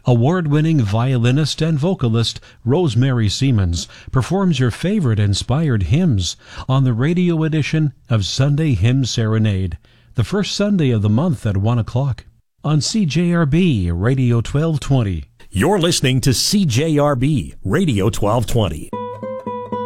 Award-winning violinist and vocalist Rosemary Siemens performs your favorite inspired hymns on the radio edition of Sunday Hymn Serenade, the first Sunday of the month at 1 o'clock on CJRB Radio 1220. You're listening to CJRB Radio 1220.